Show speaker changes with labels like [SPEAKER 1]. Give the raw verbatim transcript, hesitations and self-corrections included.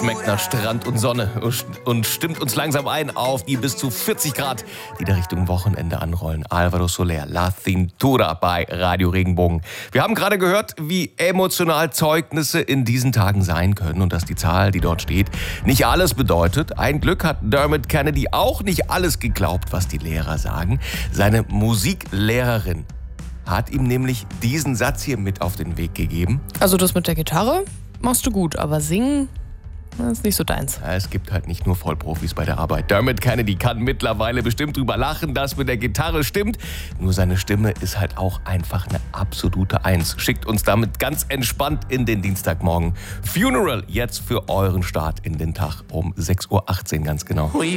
[SPEAKER 1] Schmeckt nach Strand und Sonne und stimmt uns langsam ein auf die bis zu vierzig Grad, die da Richtung Wochenende anrollen. Alvaro Soler, La Cintura bei Radio Regenbogen. Wir haben gerade gehört, wie emotional Zeugnisse in diesen Tagen sein können und dass die Zahl, die dort steht, nicht alles bedeutet. Ein Glück hat Dermot Kennedy auch nicht alles geglaubt, was die Lehrer sagen. Seine Musiklehrerin hat ihm nämlich diesen Satz hier mit auf den Weg gegeben.
[SPEAKER 2] Also das mit der Gitarre machst du gut, aber singen, das ist nicht so deins.
[SPEAKER 1] Ja, es gibt halt nicht nur Vollprofis bei der Arbeit. Dermot Kennedy kann mittlerweile bestimmt drüber lachen, dass mit der Gitarre stimmt. Nur seine Stimme ist halt auch einfach eine absolute Eins. Schickt uns damit ganz entspannt in den Dienstagmorgen. Funeral jetzt für euren Start in den Tag um sechs Uhr achtzehn ganz genau.